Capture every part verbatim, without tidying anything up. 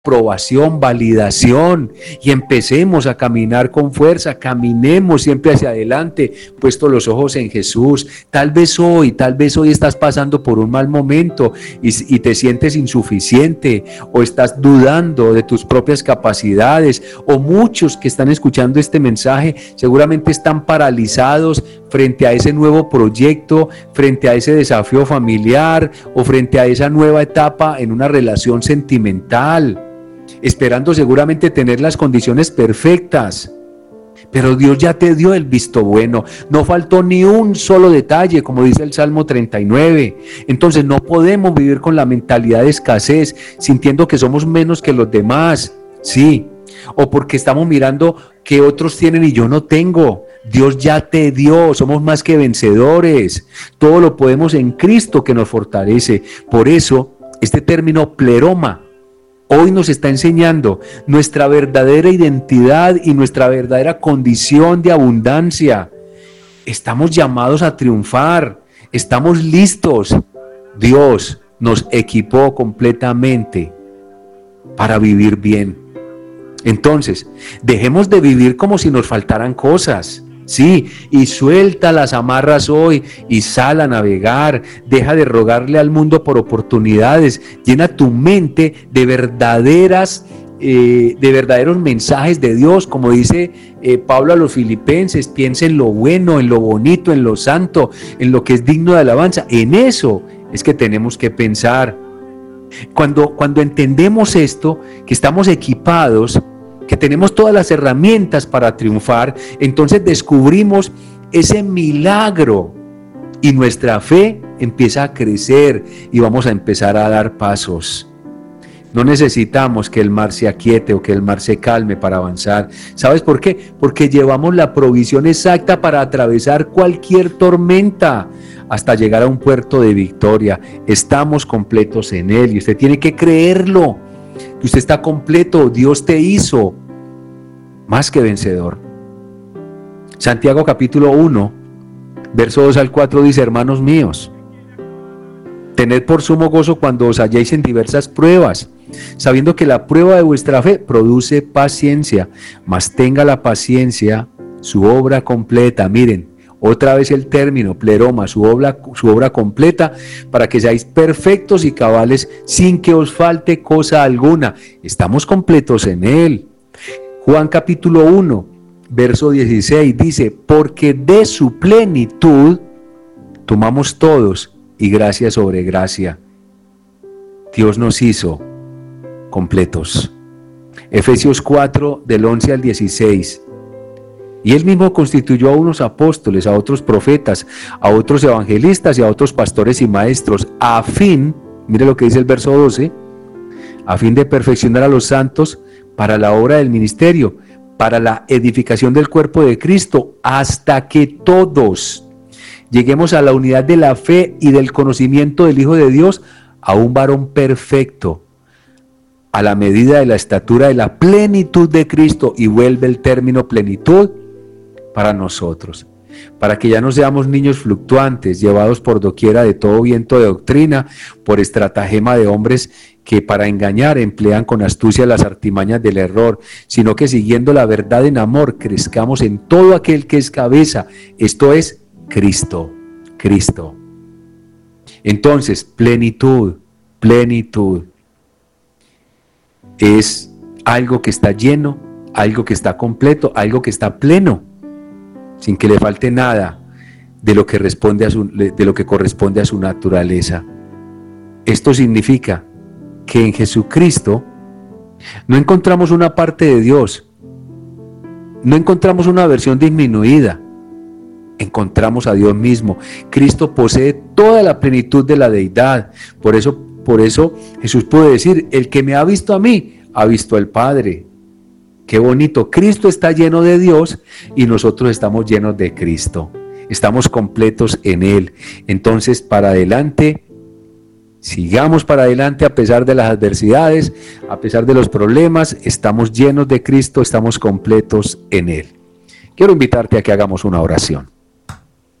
aprobación, validación, y empecemos a caminar con fuerza, caminemos siempre hacia adelante, puestos los ojos en Jesús. Tal vez hoy, tal vez hoy estás pasando por un mal momento y, y te sientes insuficiente, o estás dudando de tus propias capacidades, o muchos que están escuchando este mensaje seguramente están paralizados frente a ese nuevo proyecto, frente a ese desafío familiar, o frente a esa nueva etapa en una relación sentimental, esperando seguramente tener las condiciones perfectas. Pero Dios ya te dio el visto bueno, no faltó ni un solo detalle, como dice el Salmo treinta y nueve. Entonces no podemos vivir con la mentalidad de escasez, sintiendo que somos menos que los demás, sí, o porque estamos mirando que otros tienen y yo no tengo. Dios ya te dio, somos más que vencedores, todo lo podemos en Cristo que nos fortalece. Por eso este término pleroma hoy nos está enseñando nuestra verdadera identidad y nuestra verdadera condición de abundancia. Estamos llamados a triunfar, estamos listos. Dios nos equipó completamente para vivir bien. Entonces, dejemos de vivir como si nos faltaran cosas. Sí, y suelta las amarras hoy y sal a navegar. Deja de rogarle al mundo por oportunidades. Llena tu mente de verdaderas, eh, de verdaderos mensajes de Dios, como dice eh, Pablo a los filipenses. Piensa en lo bueno, en lo bonito, en lo santo, en lo que es digno de alabanza. En eso es que tenemos que pensar. Cuando, cuando entendemos esto, que estamos equipados, que tenemos todas las herramientas para triunfar, entonces descubrimos ese milagro y nuestra fe empieza a crecer y vamos a empezar a dar pasos. No necesitamos que el mar se aquiete o que el mar se calme para avanzar. ¿Sabes por qué? Porque llevamos la provisión exacta para atravesar cualquier tormenta hasta llegar a un puerto de victoria. Estamos completos en Él y usted tiene que creerlo, que usted está completo. Dios te hizo más que vencedor. Santiago capítulo uno, verso dos al cuatro dice: hermanos míos, tened por sumo gozo cuando os halléis en diversas pruebas, sabiendo que la prueba de vuestra fe produce paciencia, mas tenga la paciencia su obra completa. Miren, otra vez el término, pleroma, su obra, su obra completa, para que seáis perfectos y cabales sin que os falte cosa alguna. Estamos completos en Él. Juan capítulo uno, verso dieciséis dice: porque de su plenitud tomamos todos y gracia sobre gracia. Dios nos hizo completos. Efesios cuatro, del once al dieciséis. Y Él mismo constituyó a unos apóstoles, a otros profetas, a otros evangelistas y a otros pastores y maestros, a fin, mire lo que dice el verso doce, a fin de perfeccionar a los santos para la obra del ministerio, para la edificación del cuerpo de Cristo, hasta que todos lleguemos a la unidad de la fe y del conocimiento del Hijo de Dios, a un varón perfecto, a la medida de la estatura de la plenitud de Cristo. Y vuelve el término plenitud para nosotros, para que ya no seamos niños fluctuantes, llevados por doquiera de todo viento de doctrina, por estratagema de hombres que para engañar emplean con astucia las artimañas del error, sino que siguiendo la verdad en amor, crezcamos en todo aquel que es cabeza, esto es Cristo, Cristo. Entonces, plenitud, plenitud es algo que está lleno, algo que está completo, algo que está pleno, sin que le falte nada de lo que responde a su, de lo que corresponde a su naturaleza. Esto significa que en Jesucristo no encontramos una parte de Dios, no encontramos una versión disminuida, encontramos a Dios mismo. Cristo posee toda la plenitud de la deidad. Por eso, por eso Jesús puede decir: el que me ha visto a mí, ha visto al Padre. Qué bonito, Cristo está lleno de Dios y nosotros estamos llenos de Cristo. Estamos completos en Él. Entonces, para adelante, sigamos para adelante a pesar de las adversidades, a pesar de los problemas. Estamos llenos de Cristo, estamos completos en Él. Quiero invitarte a que hagamos una oración.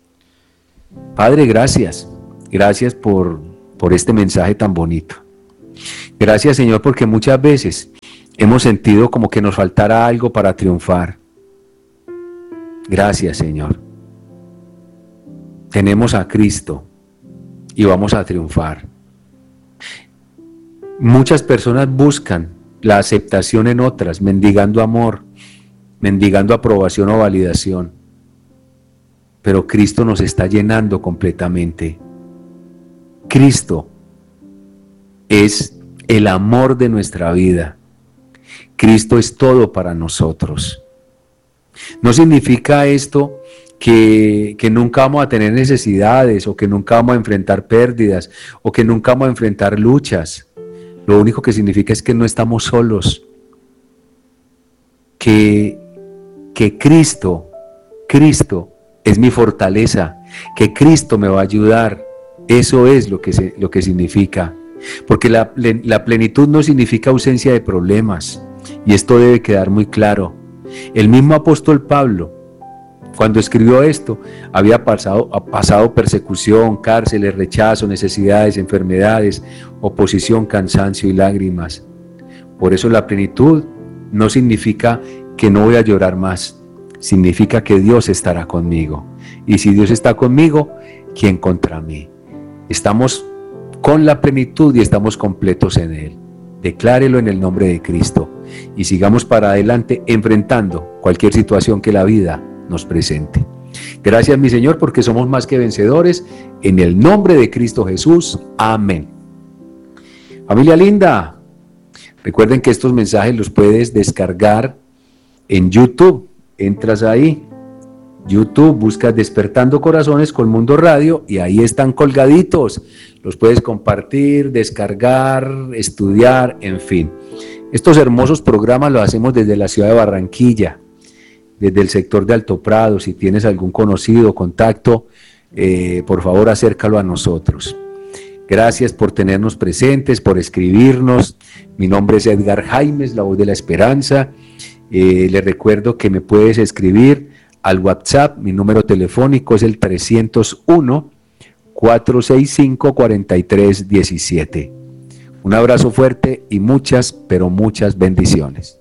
Padre, gracias. Gracias por, por este mensaje tan bonito. Gracias, Señor, porque muchas veces hemos sentido como que nos faltara algo para triunfar. Gracias, Señor. Tenemos a Cristo y vamos a triunfar. Muchas personas buscan la aceptación en otras, mendigando amor, mendigando aprobación o validación. Pero Cristo nos está llenando completamente. Cristo es el amor de nuestra vida. Cristo es todo para nosotros. No significa esto que, que nunca vamos a tener necesidades, o que nunca vamos a enfrentar pérdidas, o que nunca vamos a enfrentar luchas. Lo único que significa es que no estamos solos. Que, que Cristo, Cristo es mi fortaleza, que Cristo me va a ayudar. Eso es lo que, se, lo que significa. Porque la, la plenitud no significa ausencia de problemas, y esto debe quedar muy claro. El mismo apóstol Pablo, cuando escribió esto, había pasado, pasado persecución, cárceles, rechazo, necesidades, enfermedades, oposición, cansancio y lágrimas. Por eso la plenitud no significa que no voy a llorar más, significa que Dios estará conmigo. Y si Dios está conmigo, ¿quién contra mí? Estamos con la plenitud y estamos completos en Él. Declárelo en el nombre de Cristo y sigamos para adelante enfrentando cualquier situación que la vida nos presente. Gracias, mi Señor, porque somos más que vencedores. En el nombre de Cristo Jesús. Amén. Familia linda, recuerden que estos mensajes los puedes descargar en YouTube. Entras ahí, YouTube, buscas Despertando Corazones con Mundo Radio y ahí están colgaditos. Los puedes compartir, descargar, estudiar, en fin. Estos hermosos programas los hacemos desde la ciudad de Barranquilla, desde el sector de Alto Prado. Si tienes algún conocido, contacto, eh, por favor acércalo a nosotros. Gracias por tenernos presentes, por escribirnos. Mi nombre es Edgar Jaimes, la voz de la esperanza. Eh, les recuerdo que me puedes escribir al WhatsApp. Mi número telefónico es el trescientos uno, cuatrocientos sesenta y cinco, cuarenta y tres diecisiete. Un abrazo fuerte y muchas, pero muchas bendiciones.